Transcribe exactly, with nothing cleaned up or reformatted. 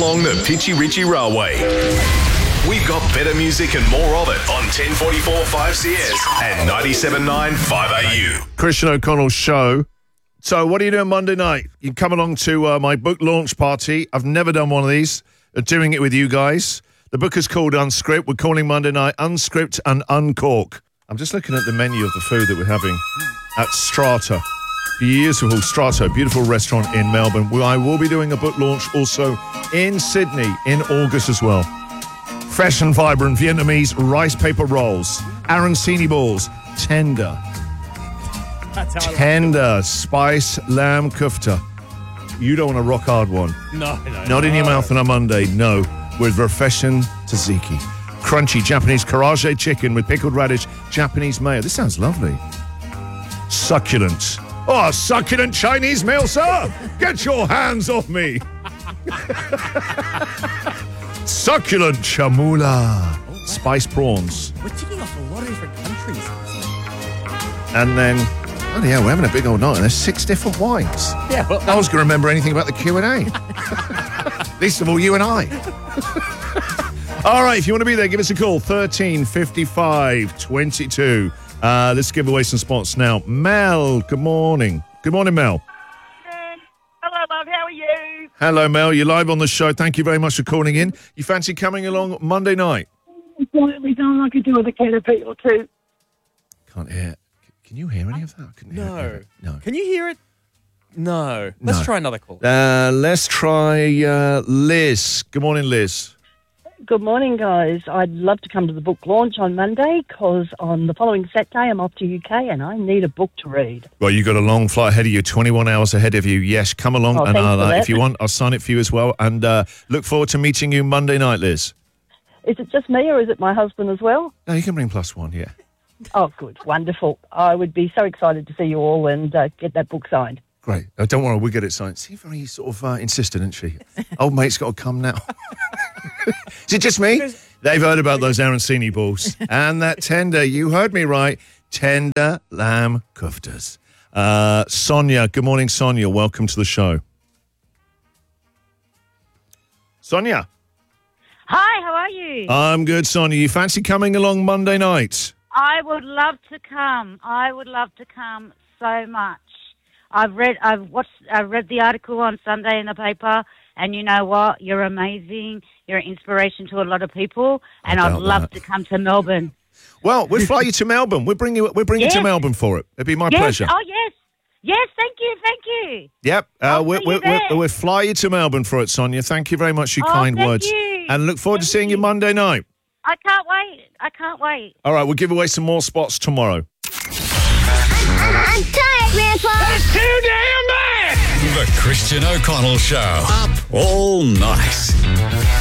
along the Pitchy Ritchie Railway. We've got better music and more of it on ten forty-four five C S and ninety-seven point nine five A U. Christian O'Connell's show. So what are you doing Monday night? You come along to uh, my book launch party. I've never done one of these. Uh, doing it with you guys. The book is called Unscript. We're calling Monday night Unscript and Uncork. I'm just looking at the menu of the food that we're having at Strata. Beautiful Strato, beautiful restaurant in Melbourne. I will be doing a book launch also in Sydney in August as well. Fresh and vibrant Vietnamese rice paper rolls, arancini balls, tender, tender spice lamb kofta. You don't want a rock hard one. No, no, Not in no. your mouth on a Monday, no. With refreshing tzatziki. Crunchy Japanese karaage chicken with pickled radish, Japanese mayo. This sounds lovely. Succulent. Oh, succulent Chinese meal, sir! Get your hands off me! Succulent chamula. Spiced prawns. We're ticking off a lot of different countries. And then, oh yeah, we're having a big old night. And there's six different wines. Yeah, well, No one's going to remember anything about the Q and A. Least of all, you and I. All right, if you want to be there, give us a call. thirteen fifty-five twenty-two. Uh, let's give away some spots now. Mel, good morning. Good morning, Mel. Hello, love. How are you? Hello, Mel. You're live on the show. Thank you very much for calling in. You fancy coming along Monday night? Slightly done. I could do with a canopy or two. Can't hear. Can you hear any of that? I couldn't hear no. it. No. Can you hear it? No. Let's No. try another call. Uh, let's try uh, Liz. Good morning, Liz. Good morning, guys. I'd love to come to the book launch on Monday because on the following Saturday I'm off to U K and I need a book to read. Well, you've got a long flight ahead of you, twenty-one hours ahead of you. Yes, come along. Oh, and thanks I'll, for uh, that. if you want, I'll sign it for you as well. And uh, look forward to meeting you Monday night, Liz. Is it just me or is it my husband as well? No, you can bring plus one, yeah. Oh, good. Wonderful. I would be so excited to see you all and uh, get that book signed. Great. Oh, don't worry, we'll get it signed. See, very sort of uh, insistent, isn't she? Old mate's got to come now. Is it just me? They've heard about those arancini balls. And that tender, you heard me right, tender lamb koftas. Uh, Sonia, good morning, Sonia. Welcome to the show. Sonia. Hi, how are you? I'm good, Sonia. You fancy coming along Monday night? I would love to come. I would love to come so much. I've read, I've watched, I've read the article on Sunday in the paper, and you know what? You're amazing. You're an inspiration to a lot of people, and I I'd doubt love that. to come to Melbourne. Well, we'll fly you to Melbourne. We'll bring you. We'll bring you to Yes. Melbourne for it. It'd be my yes. pleasure. Oh yes. Yes. Thank you. Thank you. Yep. Uh, I'll we'll, see you we'll, we'll, there. we'll fly you to Melbourne for it, Sonia. Thank you very much for your Oh, kind thank words. you. And look forward to Thank seeing you you. Monday night. I can't wait. I can't wait. All right, we'll give away some more spots tomorrow. I'm tired, Grandpa. That's too damn bad! The Christian O'Connell Show. Up all night.